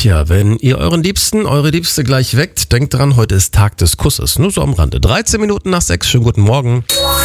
Tja, wenn ihr euren Liebsten, eure Liebste gleich weckt, denkt dran, heute ist Tag des Kusses. Nur so am Rande. 13 Minuten nach 6. Schönen guten Morgen.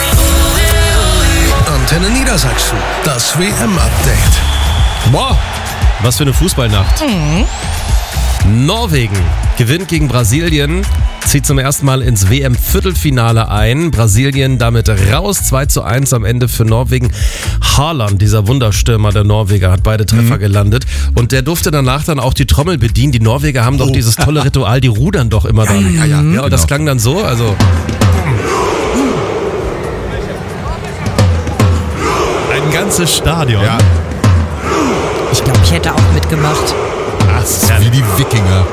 Antenne Niedersachsen, das WM-Update. Boah, was für eine Fußballnacht. Norwegen gewinnt gegen Brasilien, zieht zum ersten Mal ins WM-Viertelfinale ein. Brasilien damit raus, 2:1 am Ende für Norwegen. Haaland, dieser Wunderstürmer der Norweger, hat beide Treffer gelandet. Und der durfte danach dann auch die Trommel bedienen. Die Norweger haben doch dieses tolle Ritual, die rudern doch immer dann. Ja, und das klang dann so, also... Ein ganzes Stadion. Ja. Ich glaube, ich hätte auch mitgemacht. Das ist wie die Wikinger.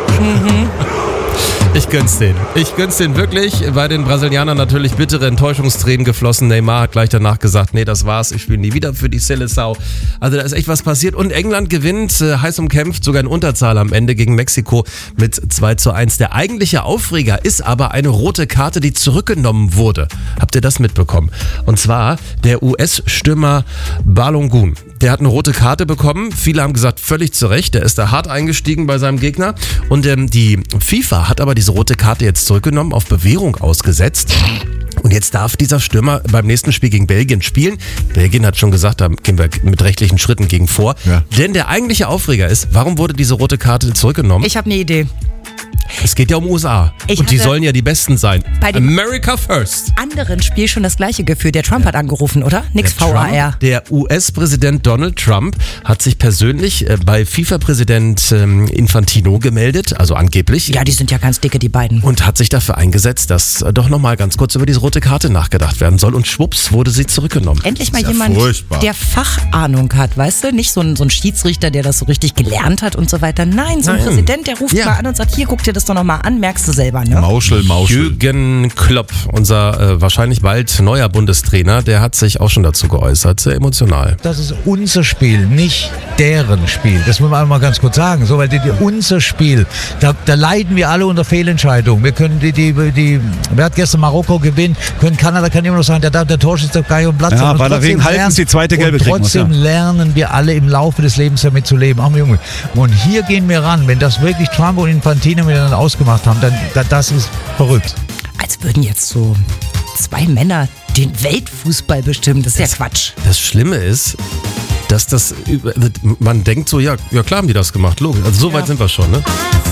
Ich gönn's denen. Ich gönn's denen wirklich. Bei den Brasilianern natürlich bittere Enttäuschungstränen geflossen. Neymar hat gleich danach gesagt, nee, das war's, ich spiele nie wieder für die Seleção. Also da ist echt was passiert. Und England gewinnt, heiß umkämpft, sogar in Unterzahl am Ende gegen Mexiko mit 2:1. Der eigentliche Aufreger ist aber eine rote Karte, die zurückgenommen wurde. Habt ihr das mitbekommen? Und zwar der US-Stürmer Balogun. Der hat eine rote Karte bekommen. Viele haben gesagt, völlig zu Recht. Der ist da hart eingestiegen bei seinem Gegner. Und die FIFA hat aber diese rote Karte jetzt zurückgenommen, auf Bewährung ausgesetzt. Und jetzt darf dieser Stürmer beim nächsten Spiel gegen Belgien spielen. Belgien hat schon gesagt, da gehen wir mit rechtlichen Schritten gegen vor. Ja. Denn der eigentliche Aufreger ist, warum wurde diese rote Karte zurückgenommen? Ich habe eine Idee. Es geht ja um USA. Und die sollen ja die Besten sein. Bei dem America first. Anderen Spiel schon das gleiche Gefühl. Der Trump hat angerufen, oder? Nix VAR. Der US-Präsident Donald Trump hat sich persönlich bei FIFA-Präsident Infantino gemeldet, also angeblich. Ja, die sind ja ganz dicke, die beiden. Und hat sich dafür eingesetzt, dass doch nochmal ganz kurz über diese rote Karte nachgedacht werden soll. Und schwupps wurde sie zurückgenommen. Endlich mal jemand, der Fachahnung hat, weißt du? Nicht so ein Schiedsrichter, der das so richtig gelernt hat und so weiter. Nein, so ein Präsident, der ruft mal an und sagt, hier, guck dir das doch nochmal an, merkst du selber, ne? Mauschel. Jürgen Klopp, unser wahrscheinlich bald neuer Bundestrainer, der hat sich auch schon dazu geäußert, sehr emotional. Das ist unser Spiel, nicht deren Spiel. Das muss man einmal ganz kurz sagen. So, weil unser Spiel, da leiden wir alle unter Fehlentscheidungen. Wir können wer hat gestern Marokko gewinnt, Kanada kann immer noch sagen, der Torschütze gar nicht um Platz. Ja, weil deswegen halten sie die zweite Gelbe kriegen muss. Trotzdem lernen wir alle im Laufe des Lebens damit zu leben. Ach, Junge. Und hier gehen wir ran, wenn das wirklich Trump und Infantino miteinander ausgemacht haben, dann das ist verrückt. Als würden jetzt so zwei Männer den Weltfußball bestimmen. Das ist ja Quatsch. Das Schlimme ist, dass man denkt so, ja klar haben die das gemacht, logisch. Also so weit sind wir schon, ne?